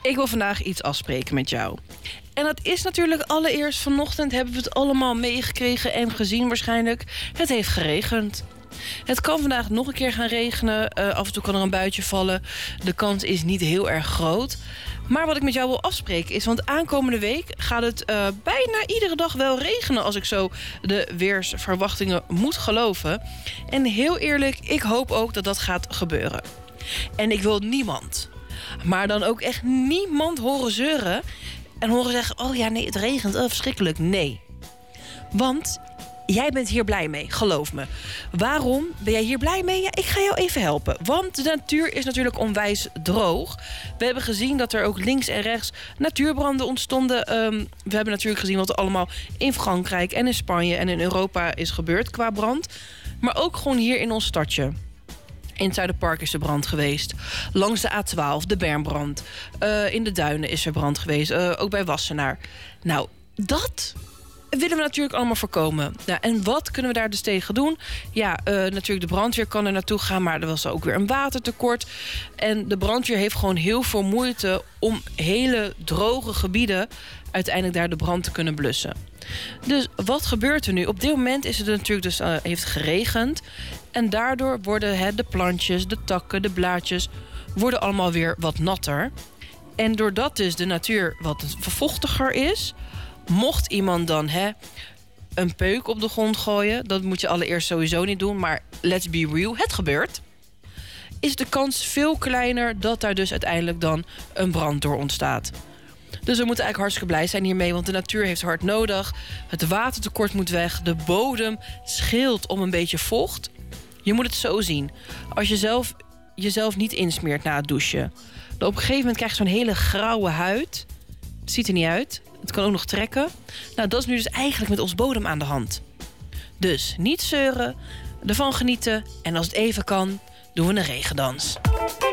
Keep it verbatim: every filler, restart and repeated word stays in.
Ik wil vandaag iets afspreken met jou. En dat is natuurlijk allereerst vanochtend hebben we het allemaal meegekregen en gezien waarschijnlijk. Het heeft geregend. Het kan vandaag nog een keer gaan regenen. Uh, af en toe kan er een buitje vallen. De kans is niet heel erg groot. Maar wat ik met jou wil afspreken is, want aankomende week gaat het uh, bijna iedere dag wel regenen, als ik zo de weersverwachtingen moet geloven. En heel eerlijk, ik hoop ook dat dat gaat gebeuren. En ik wil niemand, maar dan ook echt niemand horen zeuren en horen zeggen, oh ja, nee, het regent, oh, verschrikkelijk. Nee. Want jij bent hier blij mee, geloof me. Waarom ben jij hier blij mee? Ja, ik ga jou even helpen. Want de natuur is natuurlijk onwijs droog. We hebben gezien dat er ook links en rechts natuurbranden ontstonden. Um, we hebben natuurlijk gezien wat er allemaal in Frankrijk en in Spanje en in Europa is gebeurd qua brand. Maar ook gewoon hier in ons stadje. In het Zuiderpark is er brand geweest. Langs de A twaalf, de Bernbrand. Uh, in de Duinen is er brand geweest. Uh, ook bij Wassenaar. Nou, dat willen we natuurlijk allemaal voorkomen. Nou, en wat kunnen we daar dus tegen doen? Ja, uh, natuurlijk de brandweer kan er naartoe gaan, maar er was ook weer een watertekort. En de brandweer heeft gewoon heel veel moeite om hele droge gebieden uiteindelijk daar de brand te kunnen blussen. Dus wat gebeurt er nu? Op dit moment is het natuurlijk dus uh, heeft geregend. En daardoor worden he, de plantjes, de takken, de blaadjes worden allemaal weer wat natter. En doordat dus de natuur wat vochtiger is, mocht iemand dan hè, een peuk op de grond gooien, dat moet je allereerst sowieso niet doen, maar let's be real, het gebeurt, is de kans veel kleiner dat daar dus uiteindelijk dan een brand door ontstaat. Dus we moeten eigenlijk hartstikke blij zijn hiermee, want de natuur heeft hard nodig. Het watertekort moet weg, de bodem scheelt om een beetje vocht. Je moet het zo zien. Als je zelf, jezelf niet insmeert na het douchen, dan op een gegeven moment krijg je zo'n hele grauwe huid. Het ziet er niet uit. Het kan ook nog trekken. Nou, dat is nu dus eigenlijk met ons bodem aan de hand. Dus niet zeuren, ervan genieten. En als het even kan, doen we een regendans.